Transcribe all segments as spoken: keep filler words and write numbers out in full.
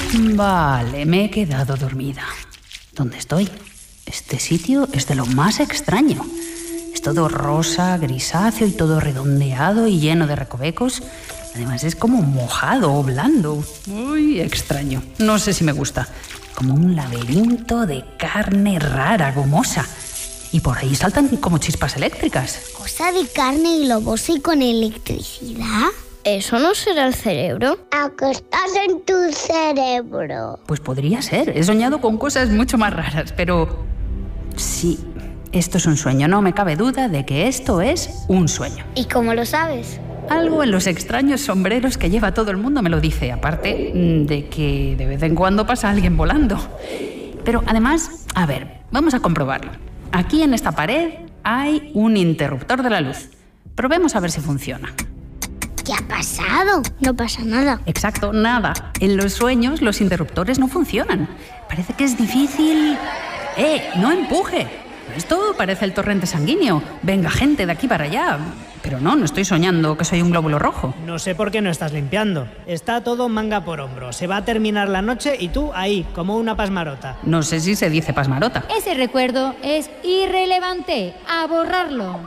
Vale, me he quedado dormida. ¿Dónde estoy? Este sitio es de lo más extraño. Es todo rosa, grisáceo y todo redondeado y lleno de recovecos. Además es como mojado o blando. Uy, extraño. No sé si me gusta. Como un laberinto de carne rara, gomosa. Y por ahí saltan como chispas eléctricas. ¿Cosa de carne globosa y con electricidad? ¿Eso no será el cerebro? ¿A qué estás en tu cerebro? Pues podría ser. He soñado con cosas mucho más raras, pero... sí, esto es un sueño. No me cabe duda de que esto es un sueño. ¿Y cómo lo sabes? Algo en los extraños sombreros que lleva todo el mundo me lo dice, aparte de que de vez en cuando pasa alguien volando. Pero además, a ver, vamos a comprobarlo. Aquí en esta pared hay un interruptor de la luz. Probemos a ver si funciona. ¿Qué ha pasado? No pasa nada. Exacto, nada. En los sueños los interruptores no funcionan. Parece que es difícil... ¡Eh! ¡No empuje! Esto parece el torrente sanguíneo. Venga, gente, de aquí para allá. Pero no, no estoy soñando que soy un glóbulo rojo. No sé por qué no estás limpiando. Está todo manga por hombro. Se va a terminar la noche y tú ahí, como una pasmarota. No sé si se dice pasmarota. Ese recuerdo es irrelevante. A borrarlo.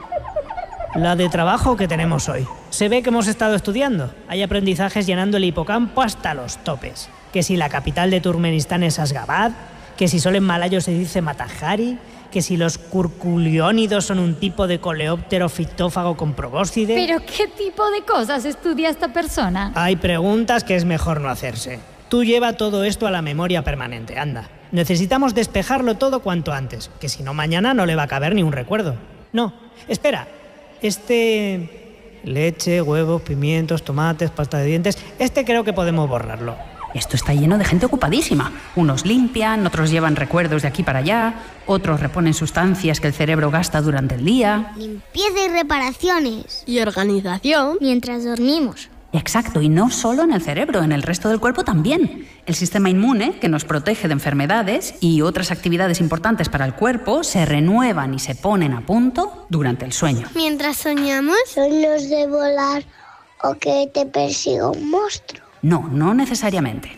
La de trabajo que tenemos hoy. Se ve que hemos estado estudiando. Hay aprendizajes llenando el hipocampo hasta los topes. Que si la capital de Turkmenistán es Asgabad, que si sol en malayo se dice Matahari, que si los curculiónidos son un tipo de coleóptero fitófago con probóscide... ¿Pero qué tipo de cosas estudia esta persona? Hay preguntas que es mejor no hacerse. Tú lleva todo esto a la memoria permanente, anda. Necesitamos despejarlo todo cuanto antes, que si no mañana no le va a caber ni un recuerdo. No, espera, este... leche, huevos, pimientos, tomates, pasta de dientes... Este creo que podemos borrarlo. Esto está lleno de gente ocupadísima. Unos limpian, otros llevan recuerdos de aquí para allá, otros reponen sustancias que el cerebro gasta durante el día. Limpieza y reparaciones. Y organización. Mientras dormimos. Exacto, y no solo en el cerebro, en el resto del cuerpo también. El sistema inmune, que nos protege de enfermedades y otras actividades importantes para el cuerpo, se renuevan y se ponen a punto durante el sueño. Mientras soñamos, sueños de volar o que te persiga un monstruo. No, no necesariamente.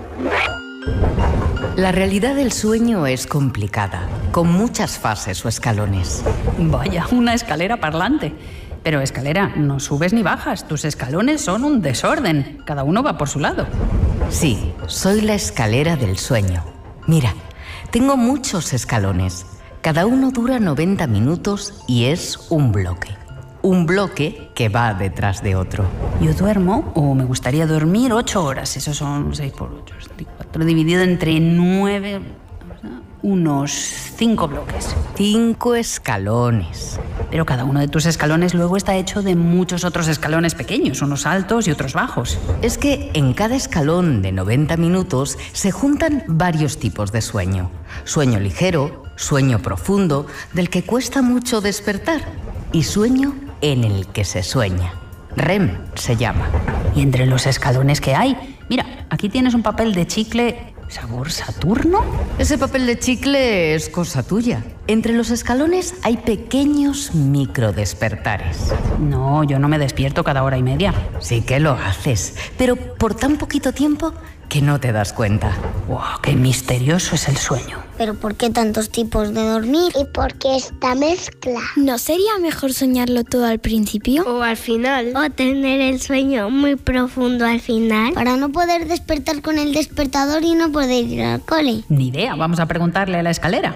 La realidad del sueño es complicada, con muchas fases o escalones. Vaya, una escalera parlante. Pero escalera, no subes ni bajas. Tus escalones son un desorden. Cada uno va por su lado. Sí, soy la escalera del sueño. Mira, tengo muchos escalones. Cada uno dura noventa minutos y es un bloque. Un bloque que va detrás de otro. Yo duermo, o me gustaría dormir, ocho horas. Eso son seis por ocho, veinticuatro, dividido entre nueve, unos cinco bloques. Cinco escalones. Pero cada uno de tus escalones luego está hecho de muchos otros escalones pequeños, unos altos y otros bajos. Es que en cada escalón de noventa minutos se juntan varios tipos de sueño. Sueño ligero, sueño profundo, del que cuesta mucho despertar, y sueño en el que se sueña. R E M se llama. Y entre los escalones que hay, mira, aquí tienes un papel de chicle sabor Saturno. Ese papel de chicle es cosa tuya. Entre los escalones hay pequeños microdespertares. No, yo no me despierto cada hora y media. Sí que lo haces, pero por tan poquito tiempo que no te das cuenta. ¡Wow! ¡Qué misterioso es el sueño! ¿Pero por qué tantos tipos de dormir? ¿Y por qué esta mezcla? ¿No sería mejor soñarlo todo al principio? ¿O al final? ¿O tener el sueño muy profundo al final? Para no poder despertar con el despertador y no poder ir al cole. Ni idea, vamos a preguntarle a la escalera.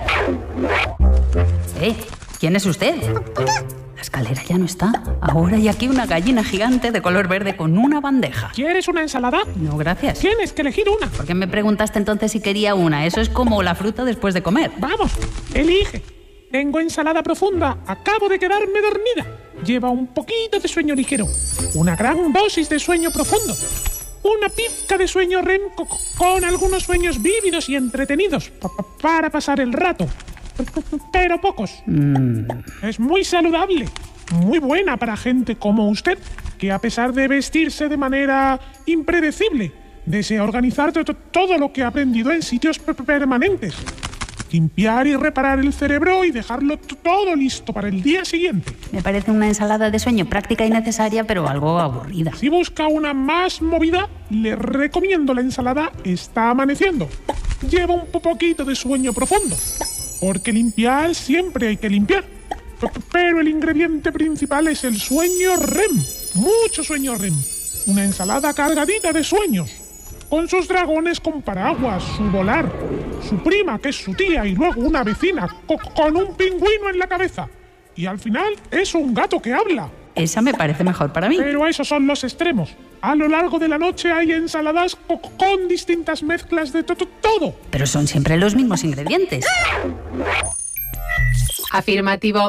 ¿Eh? ¿Quién es usted? La escalera ya no está. Ahora hay aquí una gallina gigante de color verde con una bandeja. ¿Quieres una ensalada? No, gracias. Tienes que elegir una. ¿Por qué me preguntaste entonces si quería una? Eso es como la fruta después de comer. Vamos, elige. Tengo ensalada profunda. Acabo de quedarme dormida. Lleva un poquito de sueño ligero. Una gran dosis de sueño profundo. Una pizca de sueño R E M co- con algunos sueños vívidos y entretenidos pa- pa- para pasar el rato. Pero pocos. Mm. Es muy saludable, muy buena para gente como usted, que a pesar de vestirse de manera impredecible, desea organizar to- to- todo lo que ha aprendido en sitios per- permanentes. limpiar y reparar el cerebro y dejarlo todo listo para el día siguiente. Me parece una ensalada de sueño práctica y necesaria, pero algo aburrida. Si busca una más movida, le recomiendo la ensalada Está amaneciendo. Lleva un poquito de sueño profundo, porque limpiar siempre hay que limpiar. Pero el ingrediente principal es el sueño R E M. Mucho sueño R E M. Una ensalada cargadita de sueños. Con sus dragones con paraguas, su volar, su prima que es su tía y luego una vecina co- con un pingüino en la cabeza. Y al final es un gato que habla. Esa me parece mejor para mí. Pero esos son los extremos. A lo largo de la noche hay ensaladas co- con distintas mezclas de to- to- todo. Pero son siempre los mismos ingredientes. Afirmativo.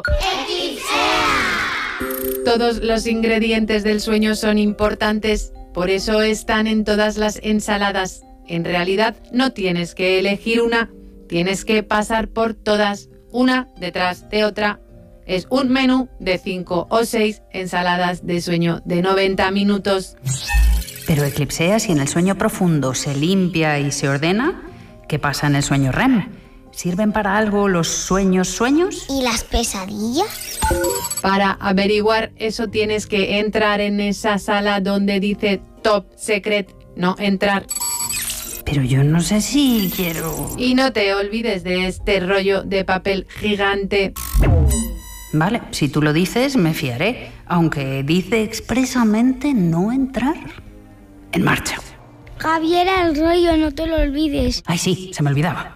Todos los ingredientes del sueño son importantes, por eso están en todas las ensaladas. En realidad no tienes que elegir una, tienes que pasar por todas, una detrás de otra. Es un menú de cinco o seis ensaladas de sueño de noventa minutos. Pero Eclipsea, si en el sueño profundo se limpia y se ordena, ¿qué pasa en el sueño R E M? ¿Sirven para algo los sueños sueños? ¿Y las pesadillas? Para averiguar eso tienes que entrar en esa sala donde dice Top Secret, no entrar. Pero yo no sé si quiero... Y no te olvides de este rollo de papel gigante. Vale, si tú lo dices, me fiaré, aunque dice expresamente no entrar. En marcha. Javiera, el rollo, no te lo olvides. Ay, sí, se me olvidaba.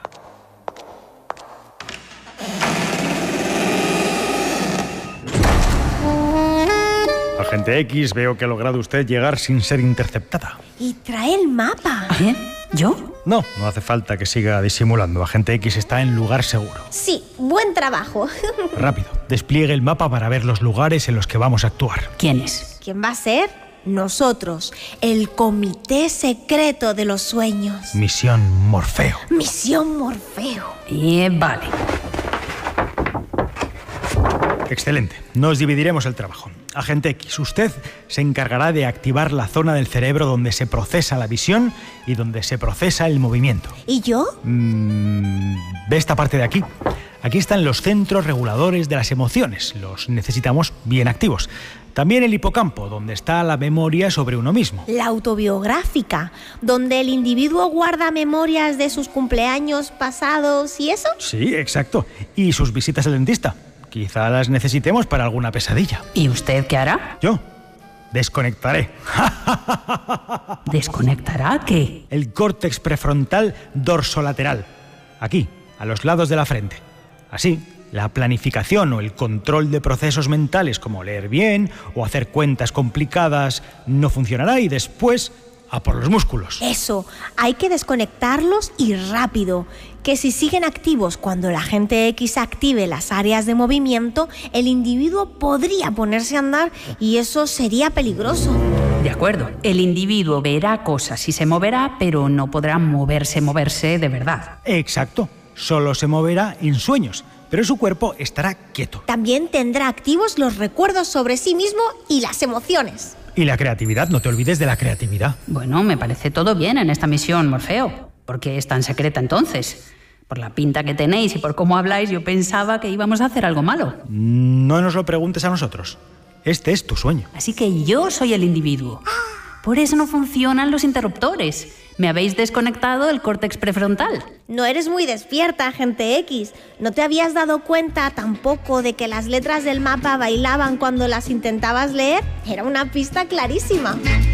Agente X, veo que ha logrado usted llegar sin ser interceptada. Y trae el mapa. ¿Eh? ¿Yo? No, no hace falta que siga disimulando. Agente X está en lugar seguro. Sí, buen trabajo. Rápido, despliegue el mapa para ver los lugares en los que vamos a actuar. ¿Quién es? ¿Quién va a ser? Nosotros, el Comité Secreto de los Sueños. Misión Morfeo. Misión Morfeo. Eh, vale. Excelente. Nos dividiremos el trabajo. Agente X, usted se encargará de activar la zona del cerebro donde se procesa la visión y donde se procesa el movimiento. ¿Y yo? Mm, ve esta parte de aquí. Aquí están los centros reguladores de las emociones. Los necesitamos bien activos. También el hipocampo, donde está la memoria sobre uno mismo. La autobiográfica, donde el individuo guarda memorias de sus cumpleaños pasados y eso. Sí, exacto. Y sus visitas al dentista. Quizá las necesitemos para alguna pesadilla. ¿Y usted qué hará? Yo desconectaré. ¿Desconectará qué? El córtex prefrontal dorsolateral. Aquí, a los lados de la frente. Así, la planificación o el control de procesos mentales como leer bien o hacer cuentas complicadas no funcionará y después a por los músculos. Eso, hay que desconectarlos y rápido. Que si siguen activos cuando el agente X active las áreas de movimiento, el individuo podría ponerse a andar y eso sería peligroso. De acuerdo, el individuo verá cosas y se moverá, pero no podrá moverse, moverse de verdad. Exacto, solo se moverá en sueños, pero su cuerpo estará quieto. También tendrá activos los recuerdos sobre sí mismo y las emociones. Y la creatividad, no te olvides de la creatividad. Bueno, me parece todo bien en esta misión, Morfeo. ¿Por qué es tan secreta entonces? Por la pinta que tenéis y por cómo habláis, yo pensaba que íbamos a hacer algo malo. No nos lo preguntes a nosotros. Este es tu sueño. Así que yo soy el individuo. Por eso no funcionan los interruptores. Me habéis desconectado el córtex prefrontal. No eres muy despierta, agente X. ¿No te habías dado cuenta tampoco de que las letras del mapa bailaban cuando las intentabas leer? Era una pista clarísima.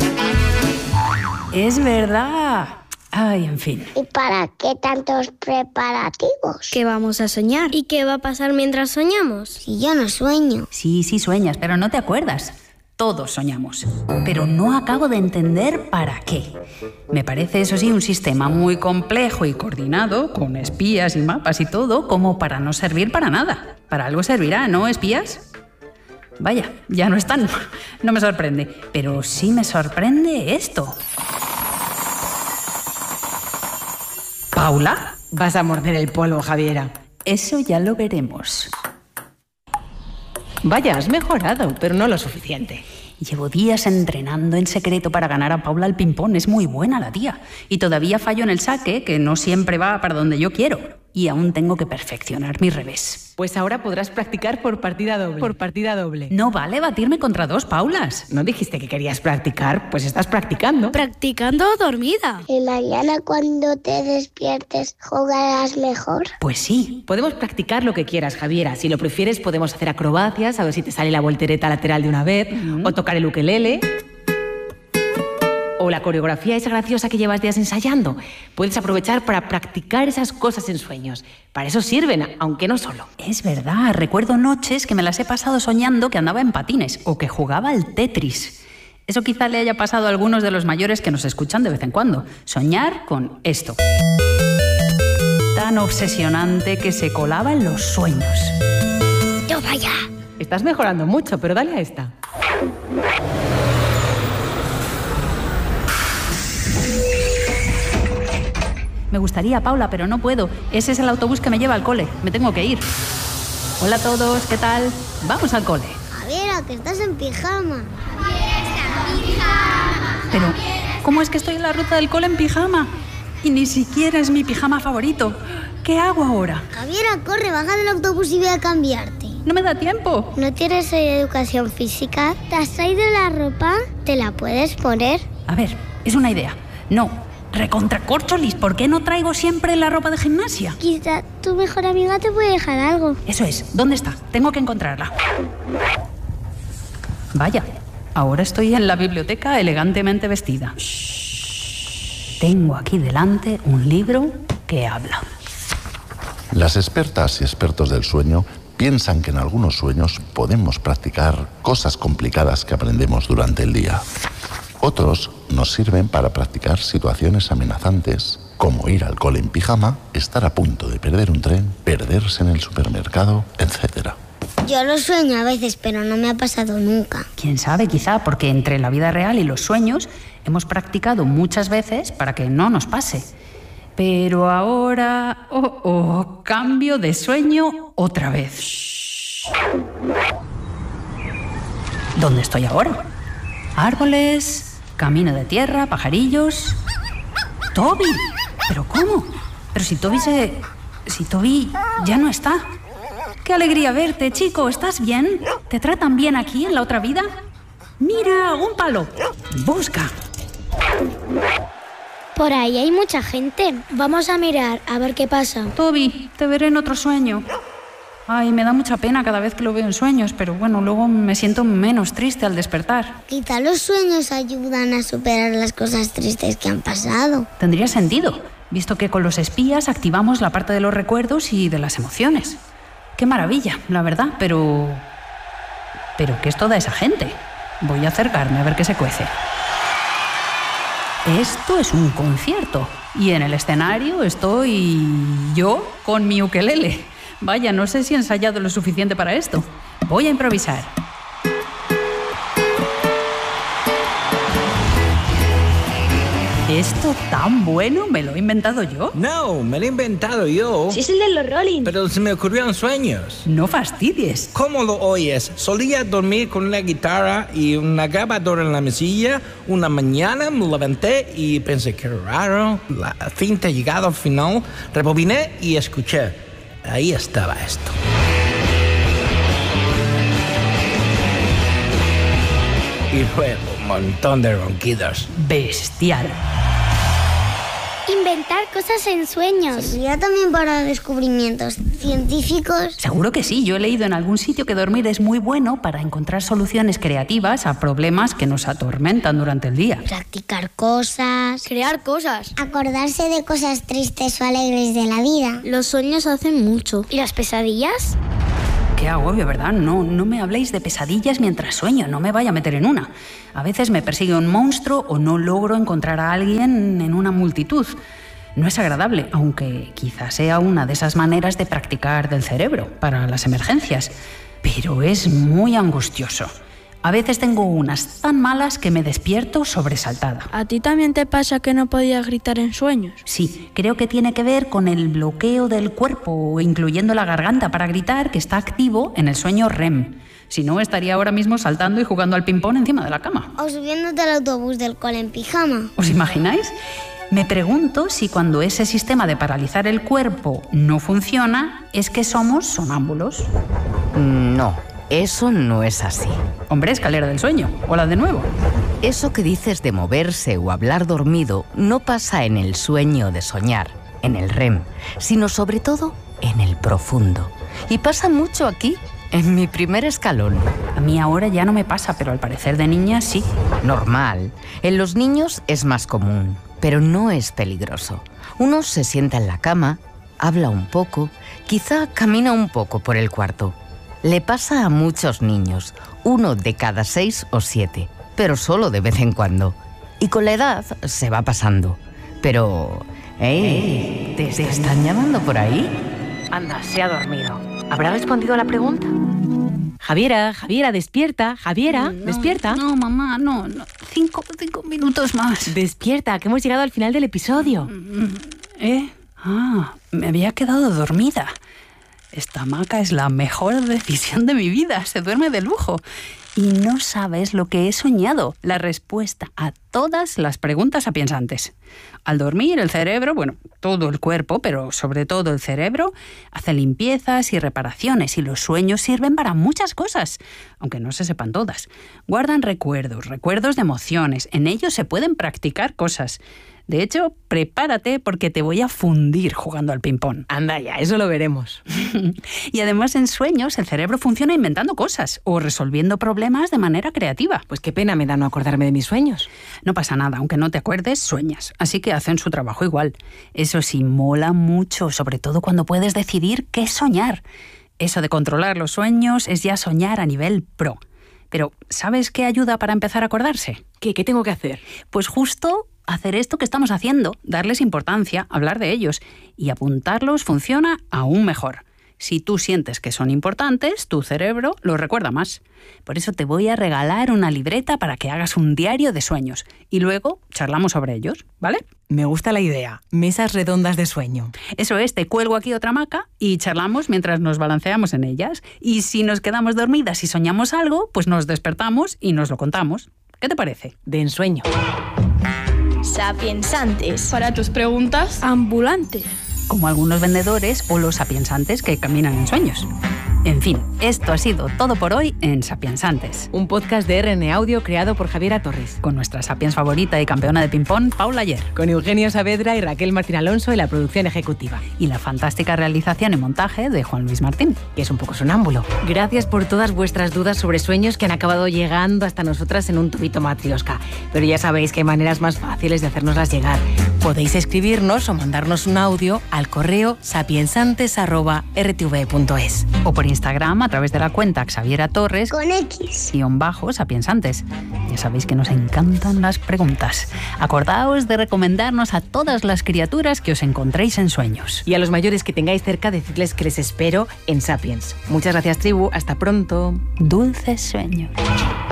Es verdad. Ay, en fin. ¿Y para qué tantos preparativos? ¿Qué vamos a soñar? ¿Y qué va a pasar mientras soñamos? Si yo no sueño. Sí, sí sueñas, pero no te acuerdas. Todos soñamos, pero no acabo de entender para qué. Me parece, eso sí, un sistema muy complejo y coordinado, con espías y mapas y todo, como para no servir para nada. Para algo servirá, ¿no, espías? Vaya, ya no están. No me sorprende, pero sí me sorprende esto. ¿Paula? Vas a morder el polvo, Javiera. Eso ya lo veremos. Vaya, has mejorado, pero no lo suficiente. Llevo días entrenando en secreto para ganar a Paula al ping-pong. Es muy buena la tía. Y todavía fallo en el saque, que no siempre va para donde yo quiero. y aún tengo que perfeccionar mi revés. Pues ahora podrás practicar por partida doble. Por partida doble. No vale batirme contra dos Paulas. ¿No dijiste que querías practicar? Pues estás practicando. Practicando dormida. Y mañana cuando te despiertes, ¿jugarás mejor? Pues sí. Podemos practicar lo que quieras, Javiera. Si lo prefieres, podemos hacer acrobacias, a ver si te sale la voltereta lateral de una vez, mm. o tocar el ukelele. O la coreografía esa graciosa que llevas días ensayando. Puedes aprovechar para practicar esas cosas en sueños. Para eso sirven, aunque no solo. Es verdad, recuerdo noches que me las he pasado soñando que andaba en patines o que jugaba al Tetris. Eso quizá le haya pasado a algunos de los mayores que nos escuchan de vez en cuando. Soñar con esto. Tan obsesionante que se colaba en los sueños. ¡Yo vaya! Estás mejorando mucho, pero dale a esta. Me gustaría, Paula, pero no puedo. Ese es el autobús que me lleva al cole. Me tengo que ir. Hola a todos, ¿qué tal? Vamos al cole. Javiera, que estás en pijama. Pero, ¿cómo es que estoy en la ruta del cole en pijama? Y ni siquiera es mi pijama favorito. ¿Qué hago ahora? Javiera, corre, baja del autobús y ve a cambiarte. No me da tiempo. ¿No tienes educación física? ¿Te has traído la ropa? ¿Te la puedes poner? A ver, es una idea. No. Recontracorcholis, ¿por qué no traigo siempre la ropa de gimnasia? Quizá tu mejor amiga te puede dejar algo. Eso es, ¿dónde está? Tengo que encontrarla. Vaya, ahora estoy en la biblioteca elegantemente vestida. Shh. Tengo aquí delante un libro que habla. Las expertas y expertos del sueño piensan que en algunos sueños podemos practicar cosas complicadas que aprendemos durante el día. Otros nos sirven para practicar situaciones amenazantes, como ir al cole en pijama, estar a punto de perder un tren, perderse en el supermercado, etcétera. Yo lo sueño a veces, pero no me ha pasado nunca. Quién sabe, quizá porque entre la vida real y los sueños hemos practicado muchas veces para que no nos pase. Pero ahora... Oh, oh, cambio de sueño otra vez. Shh. ¿Dónde estoy ahora? Árboles, camino de tierra, pajarillos... ¡Toby! ¿Pero cómo? Pero si Toby se... Si Toby ya no está. ¡Qué alegría verte, chico! ¿Estás bien? ¿Te tratan bien aquí, en la otra vida? ¡Mira, un palo! ¡Busca! Por ahí hay mucha gente. Vamos a mirar, a ver qué pasa. Toby, te veré en otro sueño. Ay, me da mucha pena cada vez que lo veo en sueños, pero bueno, luego me siento menos triste al despertar. Quizá los sueños ayudan a superar las cosas tristes que han pasado. Tendría sentido, visto que con los espías activamos la parte de los recuerdos y de las emociones. Qué maravilla, la verdad, pero... ¿Pero qué es toda esa gente? Voy a acercarme a ver qué se cuece. Esto es un concierto, y en el escenario estoy yo con mi ukelele. Vaya, no sé si he ensayado lo suficiente para esto. Voy a improvisar. ¿Esto tan bueno me lo he inventado yo? No, me lo he inventado yo. Sí, es el de los Rolling. Pero se me ocurrió en sueños. No fastidies. ¿Cómo lo oyes? Solía dormir con una guitarra y una grabadora en la mesilla. Una mañana me levanté y pensé, qué raro. La cinta ha llegado al final. Rebobiné y escuché. Ahí estaba esto. Y luego un montón de ronquidos. Bestial. Inventar cosas en sueños. ¿Sería también para descubrimientos científicos? Seguro que sí. Yo he leído en algún sitio que dormir es muy bueno para encontrar soluciones creativas a problemas que nos atormentan durante el día. Practicar cosas. Crear cosas. Acordarse de cosas tristes o alegres de la vida. Los sueños hacen mucho. ¿Y las pesadillas? Qué agobio, ¿verdad? No, no me habléis de pesadillas mientras sueño, no me vaya a meter en una. A veces me persigue un monstruo o no logro encontrar a alguien en una multitud. No es agradable, aunque quizás sea una de esas maneras de practicar del cerebro para las emergencias. Pero es muy angustioso. A veces tengo unas tan malas que me despierto sobresaltada. ¿A ti también te pasa que no podías gritar en sueños? Sí, creo que tiene que ver con el bloqueo del cuerpo, incluyendo la garganta para gritar, que está activo en el sueño R E M. Si no, estaría ahora mismo saltando y jugando al ping-pong encima de la cama. O subiéndote al autobús del cole en pijama. ¿Os imagináis? Me pregunto si cuando ese sistema de paralizar el cuerpo no funciona, es que somos sonámbulos. No, eso no es así. Hombre, escalera del sueño. Hola de nuevo. Eso que dices de moverse o hablar dormido no pasa en el sueño de soñar, en el R E M, sino sobre todo en el profundo. Y pasa mucho aquí, en mi primer escalón. A mí ahora ya no me pasa, pero al parecer de niña sí. Normal. En los niños es más común, pero no es peligroso. Uno se sienta en la cama, habla un poco, quizá camina un poco por el cuarto. Le pasa a muchos niños, uno de cada seis o siete, pero solo de vez en cuando. Y con la edad se va pasando. Pero... ¡Ey! ¿Te, ¿te están llamando por ahí? Anda, se ha dormido. ¿Habrá respondido a la pregunta? Javiera, Javiera, despierta. Javiera, no, despierta. No, mamá, no, no. Cinco, cinco minutos más. Despierta, que hemos llegado al final del episodio. ¿Eh? Ah, me había quedado dormida. Esta hamaca es la mejor decisión de mi vida. Se duerme de lujo. Y no sabes lo que he soñado. La respuesta a todas las preguntas sapiensantes. Al dormir, el cerebro, bueno, todo el cuerpo, pero sobre todo el cerebro, hace limpiezas y reparaciones, y los sueños sirven para muchas cosas, aunque no se sepan todas. Guardan recuerdos, recuerdos de emociones. En ellos se pueden practicar cosas. De hecho, prepárate porque te voy a fundir jugando al ping-pong. Anda ya, eso lo veremos. Y además en sueños el cerebro funciona inventando cosas o resolviendo problemas de manera creativa. Pues qué pena me da no acordarme de mis sueños. No pasa nada, aunque no te acuerdes, sueñas. Así que hacen su trabajo igual. Eso sí, mola mucho, sobre todo cuando puedes decidir qué soñar. Eso de controlar los sueños es ya soñar a nivel pro. Pero, ¿sabes qué ayuda para empezar a acordarse? ¿Qué, qué tengo que hacer? Pues justo... hacer esto que estamos haciendo, darles importancia, hablar de ellos y apuntarlos funciona aún mejor. Si tú sientes que son importantes, tu cerebro los recuerda más. Por eso te voy a regalar una libreta para que hagas un diario de sueños y luego charlamos sobre ellos, ¿vale? Me gusta la idea. Mesas redondas de sueño. Eso es, te cuelgo aquí otra hamaca y charlamos mientras nos balanceamos en ellas. Y si nos quedamos dormidas y soñamos algo, pues nos despertamos y nos lo contamos. ¿Qué te parece? De ensueño. Sapiensantes. Para tus preguntas, ambulantes. Como algunos vendedores o los sapiensantes que caminan en sueños. En fin, esto ha sido todo por hoy en Sapiensantes. Un podcast de R N Audio creado por Javiera Torres. Con nuestra sapiens favorita y campeona de ping-pong, Paula Ayer. Con Eugenio Saavedra y Raquel Martín Alonso en la producción ejecutiva. Y la fantástica realización y montaje de Juan Luis Martín, que es un poco sonámbulo. Gracias por todas vuestras dudas sobre sueños que han acabado llegando hasta nosotras en un tubito matriosca. Pero ya sabéis que hay maneras más fáciles de hacérnoslas llegar. Podéis escribirnos o mandarnos un audio al correo sapiensantes arroba r t v punto es. O por Instagram a través de la cuenta Xaviera Torres con X guión bajo sapiensantes. Ya sabéis que nos encantan las preguntas. Acordaos de recomendarnos a todas las criaturas que os encontréis en sueños. Y a los mayores que tengáis cerca, decirles que les espero en Sapiens. Muchas gracias, tribu. Hasta pronto. Dulces sueños.